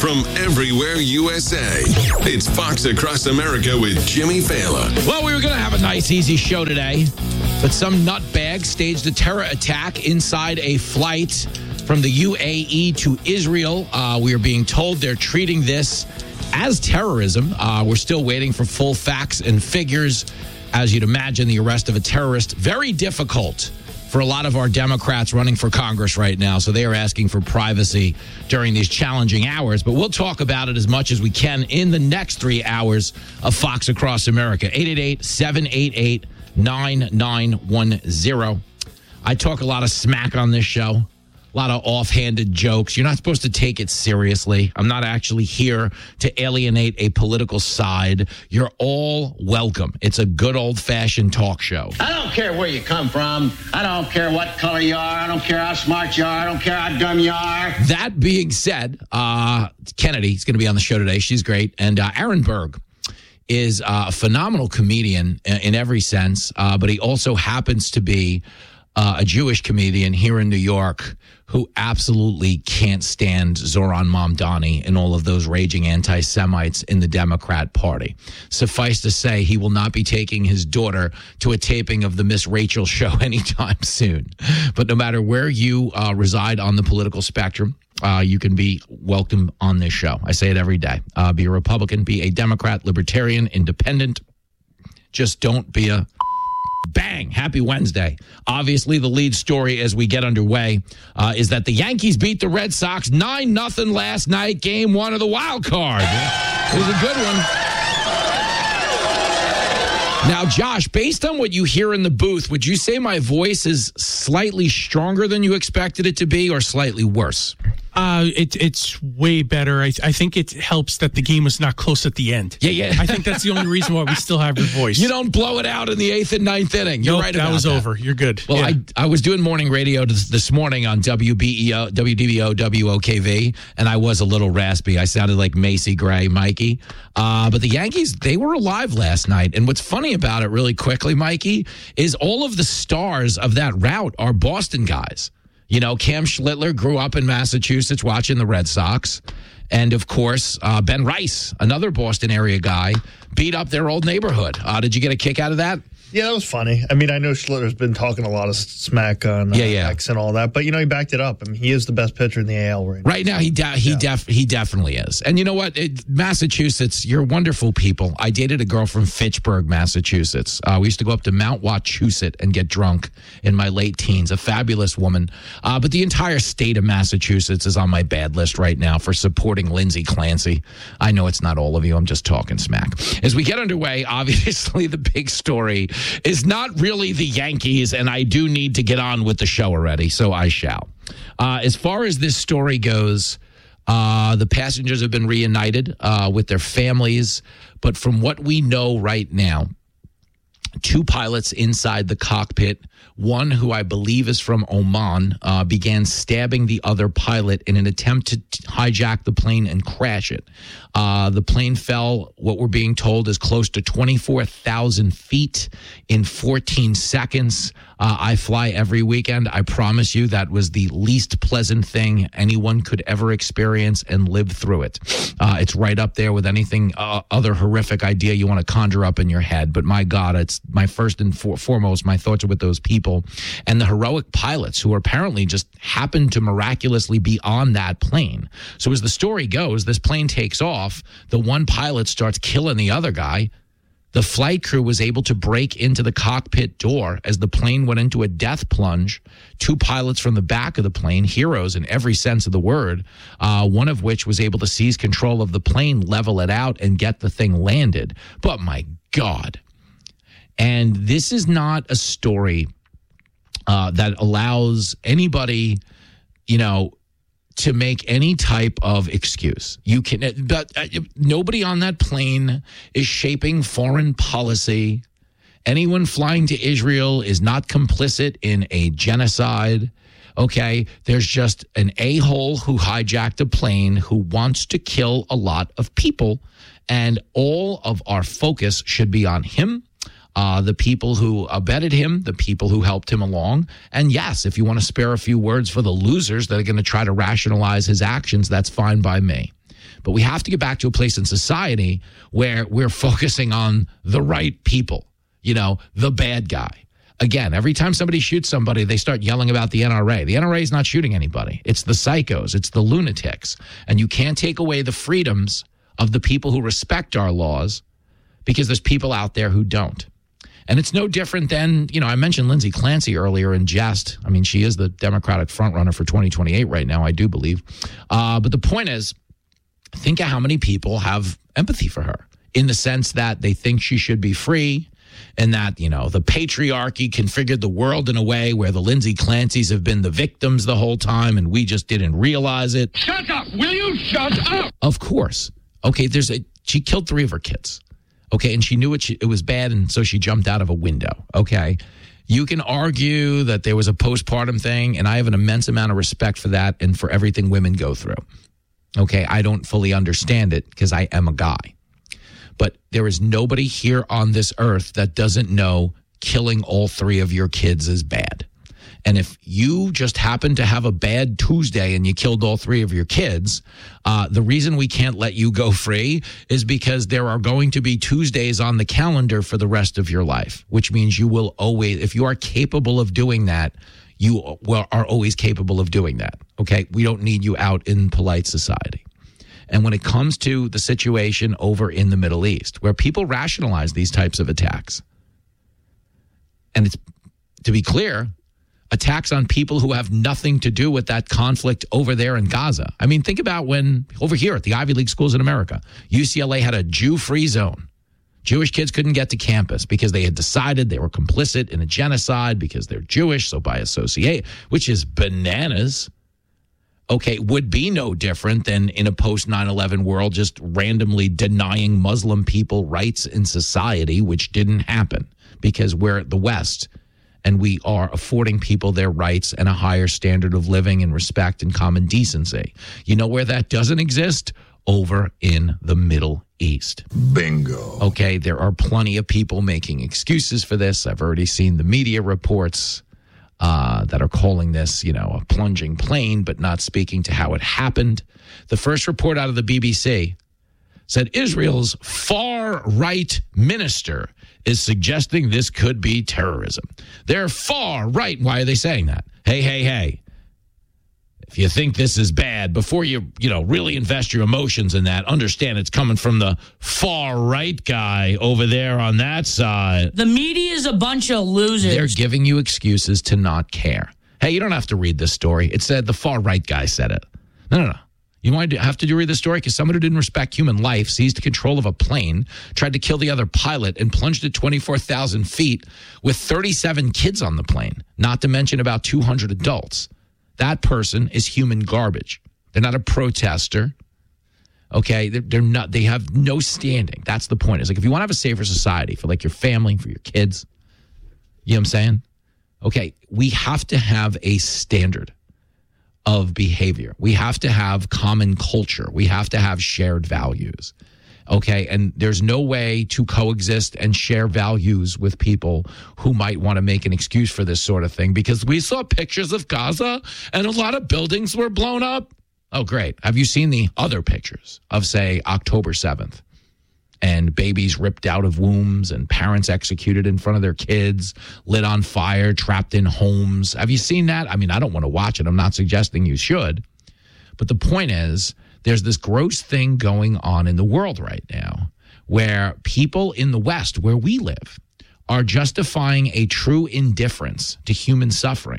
from everywhere USA. It's Fox Across America with Jimmy Fallon. Well, we were going to have a nice, easy show today, but some nutbag staged a terror attack inside a flight from the UAE to Israel. We are being told they're treating this as terrorism. We're still waiting for full facts and figures. As you'd imagine, the arrest of a terrorist, very difficult for a lot of our Democrats running for Congress right now. So they are asking for privacy during these challenging hours. But we'll talk about it as much as we can in the next 3 hours of Fox Across America. 888-788-9910. I talk a lot of smack on this show. A lot of offhanded jokes. You're not supposed to take it seriously. I'm not actually here to alienate a political side. You're all welcome. It's a good old-fashioned talk show. I don't care where you come from. I don't care what color you are. I don't care how smart you are. I don't care how dumb you are. That being said, Kennedy's going to be on the show today. She's great. And Aaron Berg is a phenomenal comedian in every sense, but he also happens to be a Jewish comedian here in New York who absolutely can't stand Zoran Mamdani and all of those raging anti-Semites in the Democrat Party. Suffice to say, he will not be taking his daughter to a taping of the Miss Rachel show anytime soon. But no matter where you reside on the political spectrum, you can be welcome on this show. I say it every day. Be a Republican, be a Democrat, Libertarian, Independent. Just don't be a... Bang! Happy Wednesday. Obviously, the lead story as we get underway is that the Yankees beat the Red Sox 9-0 last night, game one of the wild card. It was a good one. Now, Josh, based on what you hear in the booth, would you say my voice is slightly stronger than you expected it to be or slightly worse? It's way better. I think it helps that the game was not close at the end. Yeah. I think that's the only reason why we still have your voice. You don't blow it out in the 8th and 9th inning. You're right about that. That was over. You're good. Well, yeah. I was doing morning radio this morning on WDBO, WOKV, and I was a little raspy. I sounded like Macy Gray, Mikey. But the Yankees, they were alive last night. And what's funny about it, really quickly, Mikey, is all of the stars of that route are Boston guys. You know, Cam Schlittler grew up in Massachusetts watching the Red Sox. And, of course, Ben Rice, another Boston area guy, beat up their old neighborhood. Did you get a kick out of that? Yeah, that was funny. I mean, I know Schlitter's been talking a lot of smack on X and all that, but, you know, he backed it up. I mean, he is the best pitcher in the AL right now. Right now, he definitely is. And you know what? Massachusetts, you're wonderful people. I dated a girl from Fitchburg, Massachusetts. We used to go up to Mount Wachusett and get drunk in my late teens. A fabulous woman. But the entire state of Massachusetts is on my bad list right now for supporting Lindsey Clancy. I know it's not all of you. I'm just talking smack. As we get underway, obviously the big story is not really the Yankees, and I do need to get on with the show already, so I shall. As far as this story goes, the passengers have been reunited with their families, but from what we know right now, 2 pilots inside the cockpit, one who I believe is from Oman, began stabbing the other pilot in an attempt to hijack the plane and crash it. The plane fell, what we're being told, is close to 24,000 feet in 14 seconds. I fly every weekend. I promise you that was the least pleasant thing anyone could ever experience and live through it. It's right up there with anything other horrific idea you want to conjure up in your head. But my God, it's my first and foremost, my thoughts are with those people and the heroic pilots who apparently just happened to miraculously be on that plane. So as the story goes, this plane takes off. The one pilot starts killing the other guy. The flight crew was able to break into the cockpit door as the plane went into a death plunge. 2 pilots from the back of the plane, heroes in every sense of the word, one of which was able to seize control of the plane, level it out, and get the thing landed. But my God. And this is not a story that allows anybody, you know, to make any type of excuse. You can, but nobody on that plane is shaping foreign policy. Anyone flying to Israel is not complicit in a genocide. Okay, there's just an a-hole who hijacked a plane who wants to kill a lot of people, and all of our focus should be on him. The people who abetted him, the people who helped him along. And yes, if you want to spare a few words for the losers that are going to try to rationalize his actions, that's fine by me. But we have to get back to a place in society where we're focusing on the right people, the bad guy. Again, every time somebody shoots somebody, they start yelling about the NRA. The NRA is not shooting anybody. It's the psychos. It's the lunatics. And you can't take away the freedoms of the people who respect our laws because there's people out there who don't. And it's no different than, I mentioned Lindsey Clancy earlier in jest. I mean, she is the Democratic frontrunner for 2028 right now, I do believe. But the point is, think of how many people have empathy for her in the sense that they think she should be free and that, the patriarchy configured the world in a way where the Lindsey Clancys have been the victims the whole time and we just didn't realize it. Shut up! Will you shut up? Of course. Okay, she killed 3 of her kids. Okay, and she knew it was bad, and so she jumped out of a window. Okay, you can argue that there was a postpartum thing, and I have an immense amount of respect for that and for everything women go through. Okay, I don't fully understand it because I am a guy. But there is nobody here on this earth that doesn't know killing all 3 of your kids is bad. And if you just happen to have a bad Tuesday and you killed all 3 of your kids, the reason we can't let you go free is because there are going to be Tuesdays on the calendar for the rest of your life, which means you will always, if you are capable of doing that, you are always capable of doing that. Okay? We don't need you out in polite society. And when it comes to the situation over in the Middle East, where people rationalize these types of attacks, and it's, to be clear, attacks on people who have nothing to do with that conflict over there in Gaza. I mean, think about when, over here at the Ivy League schools in America, UCLA had a Jew-free zone. Jewish kids couldn't get to campus because they had decided they were complicit in a genocide because they're Jewish, so by associate, which is bananas. Okay, would be no different than in a post-9/11 world just randomly denying Muslim people rights in society, which didn't happen because we're the West. And we are affording people their rights and a higher standard of living and respect and common decency. You know where that doesn't exist? Over in the Middle East. Bingo. Okay, there are plenty of people making excuses for this. I've already seen the media reports that are calling this, a plunging plane, but not speaking to how it happened. The first report out of the BBC said Israel's far-right minister is suggesting this could be terrorism. They're far right. Why are they saying that? Hey. If you think this is bad, before you really invest your emotions in that, understand it's coming from the far right guy over there on that side. The media is a bunch of losers. They're giving you excuses to not care. Hey, you don't have to read this story. It said the far right guy said it. No. You might have to read the story because someone who didn't respect human life seized control of a plane, tried to kill the other pilot, and plunged it 24,000 feet with 37 kids on the plane, not to mention about 200 adults. That person is human garbage. They're not a protester. Okay? They're not. They have no standing. That's the point. It's like if you want to have a safer society for like your family, for your kids, you know what I'm saying? Okay, we have to have a standard of behavior. We have to have common culture. We have to have shared values. Okay, and there's no way to coexist and share values with people who might want to make an excuse for this sort of thing because we saw pictures of Gaza and a lot of buildings were blown up. Oh, great. Have you seen the other pictures of, say, October 7th? And babies ripped out of wombs and parents executed in front of their kids, lit on fire, trapped in homes. Have you seen that? I mean, I don't want to watch it. I'm not suggesting you should. But the point is, there's this gross thing going on in the world right now where people in the West, where we live, are justifying a true indifference to human suffering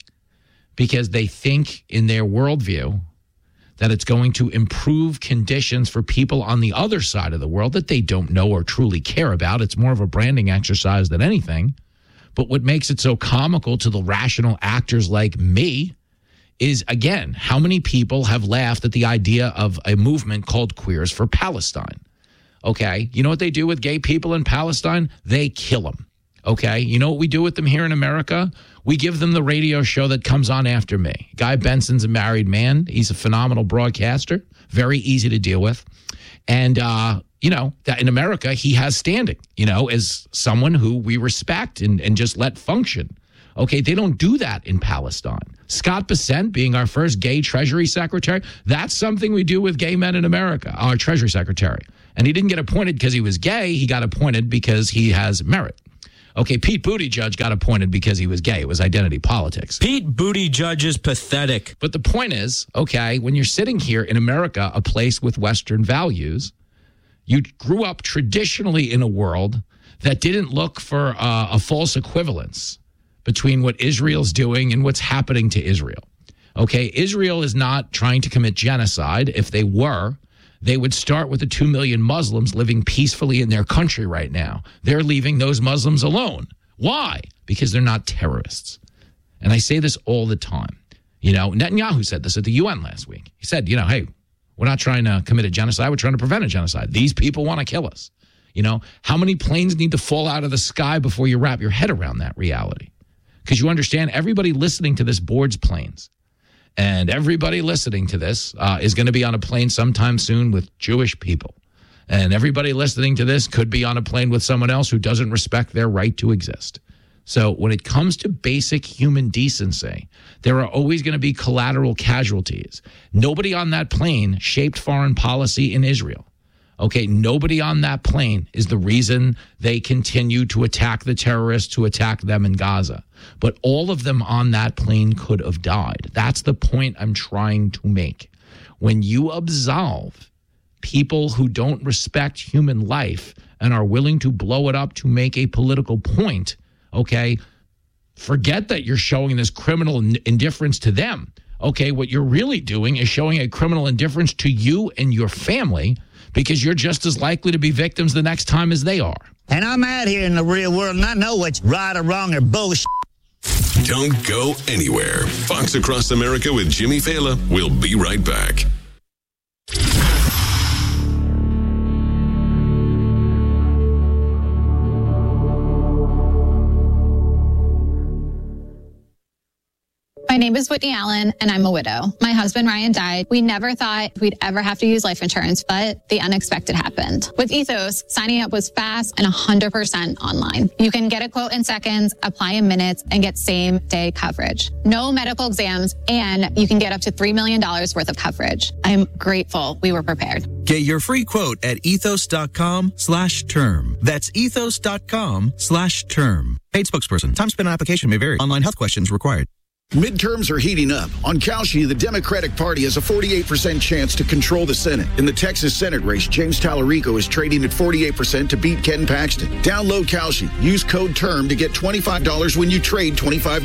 because they think in their worldview that it's going to improve conditions for people on the other side of the world that they don't know or truly care about. It's more of a branding exercise than anything. But what makes it so comical to the rational actors like me is, again, how many people have laughed at the idea of a movement called Queers for Palestine? Okay, you know what they do with gay people in Palestine? They kill them. Okay, you know what we do with them here in America? We give them the radio show that comes on after me. Guy Benson's a married man. He's a phenomenal broadcaster, very easy to deal with. And, that in America, he has standing, as someone who we respect and just let function. Okay, they don't do that in Palestine. Scott Bessent being our first gay Treasury Secretary, that's something we do with gay men in America, our Treasury Secretary. And he didn't get appointed because he was gay. He got appointed because he has merit. Okay, Pete Buttigieg got appointed because he was gay. It was identity politics. Pete Buttigieg is pathetic. But the point is, okay, when you're sitting here in America, a place with Western values, you grew up traditionally in a world that didn't look for a false equivalence between what Israel's doing and what's happening to Israel. Okay, Israel is not trying to commit genocide. If they were, they would start with the 2 million Muslims living peacefully in their country right now. They're leaving those Muslims alone. Why? Because they're not terrorists. And I say this all the time. You know, Netanyahu said this at the UN last week. He said, you know, hey, we're not trying to commit a genocide. We're trying to prevent a genocide. These people want to kill us. You know, how many planes need to fall out of the sky before you wrap your head around that reality? Because you understand, everybody listening to this boards planes. And everybody listening to this is going to be on a plane sometime soon with Jewish people. And everybody listening to this could be on a plane with someone else who doesn't respect their right to exist. So when it comes to basic human decency, there are always going to be collateral casualties. Nobody on that plane shaped foreign policy in Israel. Okay, nobody on that plane is the reason they continue to attack the terrorists, to attack them in Gaza. But all of them on that plane could have died. That's the point I'm trying to make. When you absolve people who don't respect human life and are willing to blow it up to make a political point, okay, forget that you're showing this criminal indifference to them. Okay, what you're really doing is showing a criminal indifference to you and your family, because you're just as likely to be victims the next time as they are. And I'm out here in the real world, and I know what's right or wrong or bullshit. Don't go anywhere. Fox Across America with Jimmy Fallon. We'll be right back. My name is Whitney Allen, and I'm a widow. My husband, Ryan, died. We never thought we'd ever have to use life insurance, but the unexpected happened. With Ethos, signing up was fast and 100% online. You can get a quote in seconds, apply in minutes, and get same-day coverage. No medical exams, and you can get up to $3 million worth of coverage. I'm grateful we were prepared. Get your free quote at ethos.com/term. That's ethos.com/term. Paid spokesperson. Time spent on application may vary. Online health questions required. Midterms are heating up. On Kalshi, the Democratic Party has a 48% chance to control the Senate. In the Texas Senate race, James Tallarico is trading at 48% to beat Ken Paxton. Download Kalshi. Use code TERM to get $25 when you trade $25.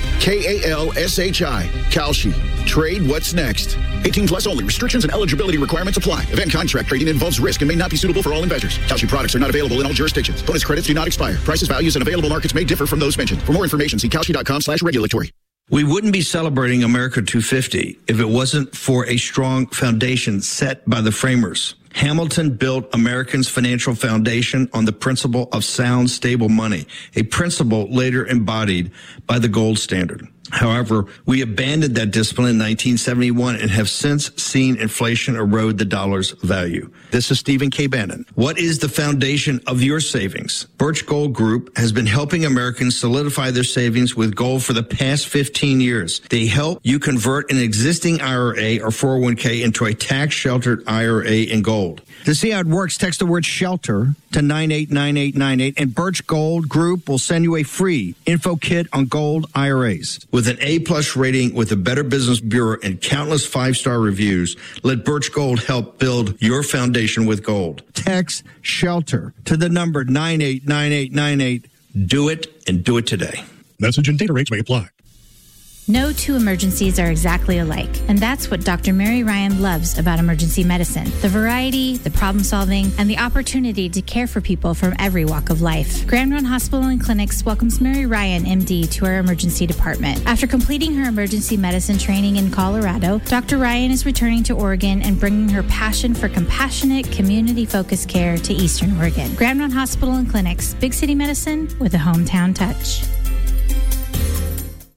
KALSHI. Kalshi. Trade what's next. 18 plus only. Restrictions and eligibility requirements apply. Event contract trading involves risk and may not be suitable for all investors. Kalshi products are not available in all jurisdictions. Bonus credits do not expire. Prices, values, and available markets may differ from those mentioned. For more information, see kalshi.com/regulatory. We wouldn't be celebrating America 250 if it wasn't for a strong foundation set by the framers. Hamilton built Americans' financial foundation on the principle of sound, stable money, a principle later embodied by the gold standard. However, we abandoned that discipline in 1971 and have since seen inflation erode the dollar's value. This is Stephen K. Bannon. What is the foundation of your savings? Birch Gold Group has been helping Americans solidify their savings with gold for the past 15 years. They help you convert an existing IRA or 401k into a tax-sheltered IRA in gold. To see how it works, text the word SHELTER to 989898, and Birch Gold Group will send you a free info kit on gold IRAs. With an A-plus rating with the Better Business Bureau and countless 5-star reviews, let Birch Gold help build your foundation with gold. Text SHELTER to the number 989898. Do it, and do it today. Message and data rates may apply. No two emergencies are exactly alike, and that's what Dr. Mary Ryan loves about emergency medicine. The variety, the problem solving, and the opportunity to care for people from every walk of life. Grand Run Hospital and Clinics welcomes Mary Ryan, MD, to our emergency department. After completing her emergency medicine training in Colorado, Dr. Ryan is returning to Oregon and bringing her passion for compassionate, community-focused care to Eastern Oregon. Grand Run Hospital and Clinics, big city medicine with a hometown touch.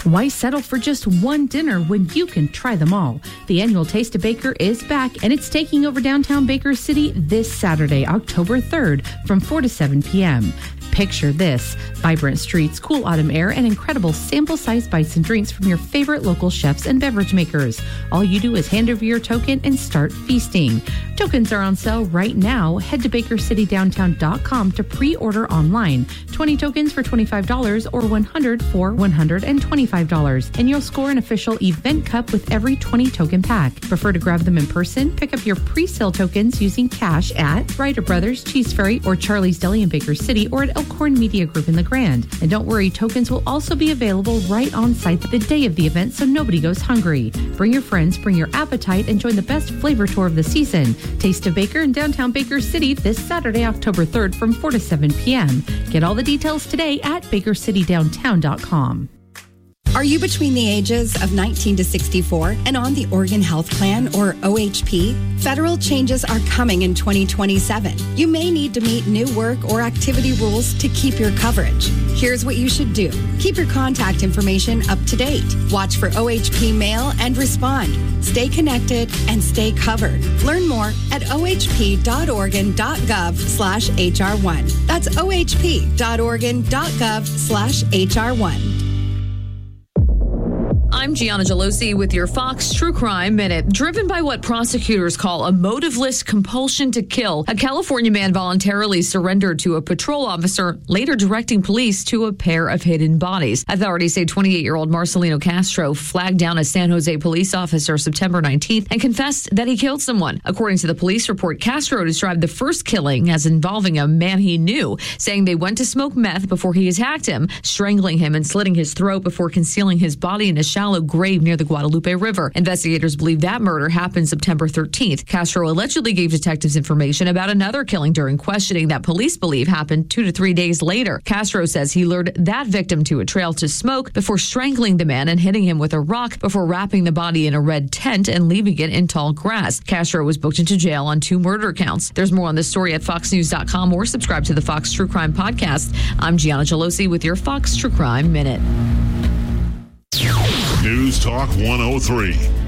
Why settle for just one dinner when you can try them all? The annual Taste of Baker is back, and it's taking over downtown Baker City this Saturday, October 3rd, from 4 to 7 p.m. Picture this: vibrant streets, cool autumn air, and incredible sample-sized bites and drinks from your favorite local chefs and beverage makers. All you do is hand over your token and start feasting. Tokens are on sale right now. Head to BakerCityDowntown.com to pre-order online. 20 tokens for $25 or 100 for $125. And you'll score an official event cup with every 20 token pack. Prefer to grab them in person? Pick up your pre-sale tokens using cash at Ryder Brothers, Cheese Ferry, or Charlie's Deli in Baker City, or at Elkhorn Media Group in the Grand. And don't worry, tokens will also be available right on site the day of the event, so nobody goes hungry. Bring your friends, bring your appetite, and join the best flavor tour of the season. Taste of Baker in downtown Baker City this Saturday, October 3rd from 4 to 7 p.m. Get all the details today at BakerCityDowntown.com. Are you between the ages of 19 to 64 and on the Oregon Health Plan, or OHP? Federal changes are coming in 2027. You may need to meet new work or activity rules to keep your coverage. Here's what you should do. Keep your contact information up to date. Watch for OHP mail and respond. Stay connected and stay covered. Learn more at ohp.oregon.gov/HR1. That's ohp.oregon.gov/HR1. I'm Gianna Gelosi with your Fox True Crime Minute. Driven by what prosecutors call a motiveless compulsion to kill, a California man voluntarily surrendered to a patrol officer, later directing police to a pair of hidden bodies. Authorities say 28-year-old Marcelino Castro flagged down a San Jose police officer September 19th and confessed that he killed someone. According to the police report, Castro described the first killing as involving a man he knew, saying they went to smoke meth before he attacked him, strangling him and slitting his throat before concealing his body in a shallow grave near the Guadalupe River. Investigators believe that murder happened September 13th. Castro allegedly gave detectives information about another killing during questioning that police believe happened 2 to 3 days later. Castro says he lured that victim to a trail to smoke before strangling the man and hitting him with a rock before wrapping the body in a red tent and leaving it in tall grass. Castro was booked into jail on 2 murder counts. There's more on this story at foxnews.com or subscribe to the Fox True Crime Podcast. I'm Gianna Gelosi with your Fox True Crime Minute. News Talk 103.